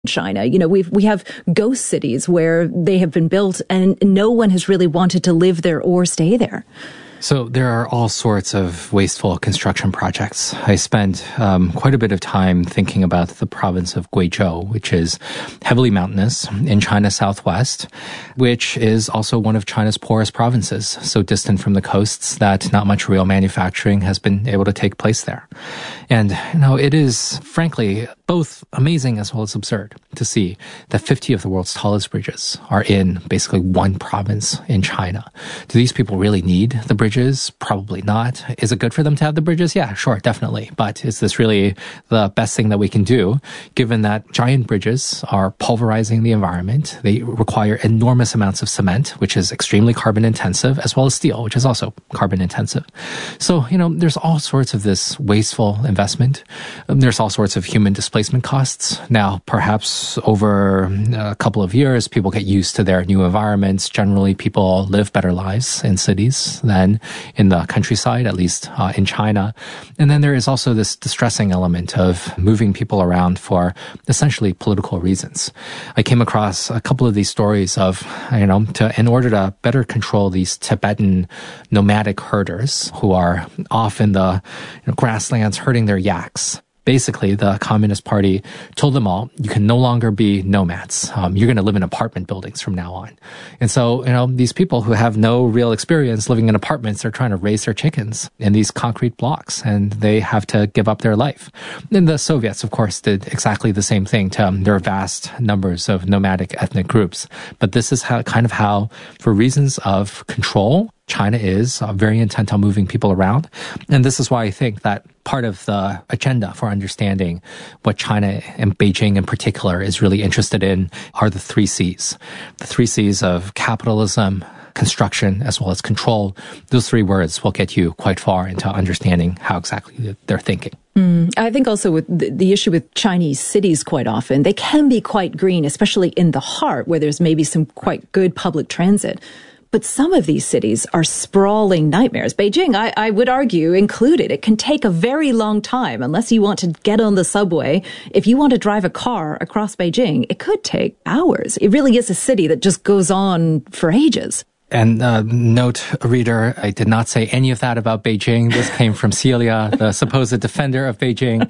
China. We have ghost cities where they have been built and no one has really wanted to live there or stay there. So there are all sorts of wasteful construction projects. I spent quite a bit of time thinking about the province of Guizhou, which is heavily mountainous in China's southwest, which is also one of China's poorest provinces, so distant from the coasts that not much real manufacturing has been able to take place there. And, it is, frankly, both amazing as well as absurd to see that 50 of the world's tallest bridges are in basically one province in China. Do these people really need the bridges? Probably not. Is it good for them to have the bridges? Yeah, sure, definitely. But is this really the best thing that we can do, given that giant bridges are pulverizing the environment? They require enormous amounts of cement, which is extremely carbon intensive, as well as steel, which is also carbon intensive. So, there's all sorts of this wasteful investment. There's all sorts of human displacement costs. Now, perhaps over a couple of years, people get used to their new environments. Generally, people live better lives in cities than in the countryside, at least in China. And then there is also this distressing element of moving people around for essentially political reasons. I came across a couple of these stories of, in order to better control these Tibetan nomadic herders who are off in the grasslands herding their yaks. Basically, the Communist Party told them all, you can no longer be nomads. You're going to live in apartment buildings from now on. And so, these people who have no real experience living in apartments, they're trying to raise their chickens in these concrete blocks, and they have to give up their life. And the Soviets, of course, did exactly the same thing to their vast numbers of nomadic ethnic groups. But this is how, for reasons of control, China is very intent on moving people around. And this is why I think that part of the agenda for understanding what China and Beijing in particular is really interested in are the 3 C's. The 3 C's of capitalism, construction, as well as control. Those 3 words will get you quite far into understanding how exactly they're thinking. I think also with the issue with Chinese cities quite often, they can be quite green, especially in the heart where there's maybe some quite good public transit. But some of these cities are sprawling nightmares. Beijing, I would argue, included. It can take a very long time unless you want to get on the subway. If you want to drive a car across Beijing, it could take hours. It really is a city that just goes on for ages. And note, reader, I did not say any of that about Beijing. This came from Celia, the supposed defender of Beijing.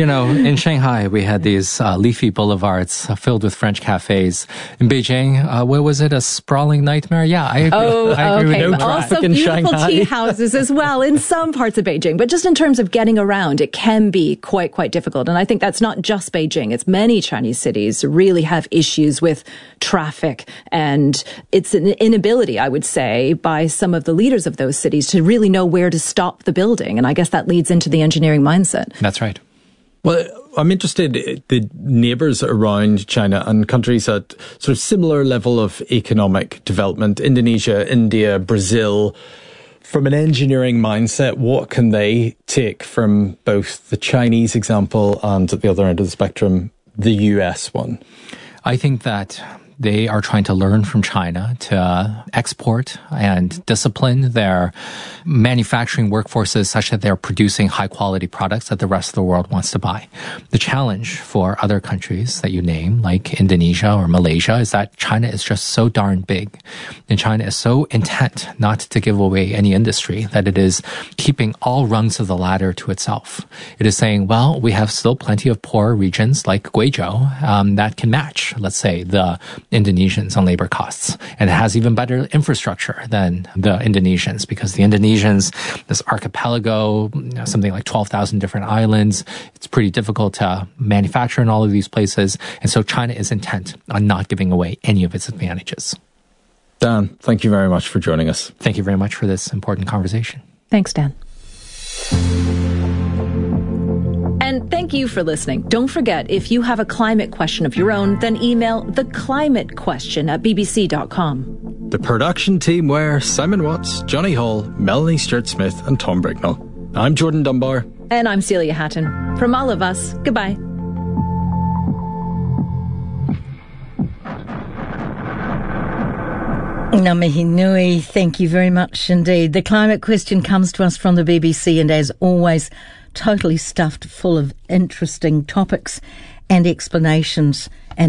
In Shanghai, we had these leafy boulevards filled with French cafes. In Beijing, where was it? A sprawling nightmare? Yeah, I agree. I agree okay. with no also in beautiful Shanghai. tea houses as well in some parts of Beijing. But just in terms of getting around, it can be quite difficult. And I think that's not just Beijing. It's many Chinese cities really have issues with traffic. And it's an inability, I would say, by some of the leaders of those cities to really know where to stop the building. And I guess that leads into the engineering mindset. That's right. Well, I'm interested in the neighbours around China and countries at sort of similar level of economic development, Indonesia, India, Brazil. From an engineering mindset, what can they take from both the Chinese example and at the other end of the spectrum, the US one? I think that they are trying to learn from China to export and discipline their manufacturing workforces such that they're producing high-quality products that the rest of the world wants to buy. The challenge for other countries that you name, like Indonesia or Malaysia, is that China is just so darn big. And China is so intent not to give away any industry that it is keeping all rungs of the ladder to itself. It is saying, well, we have still plenty of poor regions like Guizhou that can match, let's say, the Indonesians on labor costs. And it has even better infrastructure than the Indonesians because the Indonesians, this archipelago, something like 12,000 different islands, it's pretty difficult to manufacture in all of these places. And so China is intent on not giving away any of its advantages. Dan, thank you very much for joining us. Thank you very much for this important conversation. Thanks, Dan. And thank you for listening. Don't forget, if you have a climate question of your own, then email theclimatequestion@bbc.com. The production team were Simon Watts, Johnny Hall, Melanie Stewart-Smith and Tom Bricknell. I'm Jordan Dunbar. And I'm Celia Hatton. From all of us, goodbye. Ngā mihi nui, thank you very much indeed. The climate question comes to us from the BBC and as always, totally stuffed full of interesting topics and explanations.